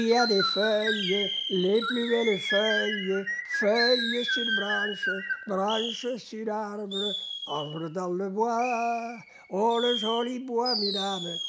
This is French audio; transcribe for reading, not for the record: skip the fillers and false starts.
Il y a des feuilles, les plus belles feuilles, feuilles sur branche, branche sur arbre, arbre dans le bois. Oh le joli bois, mesdames,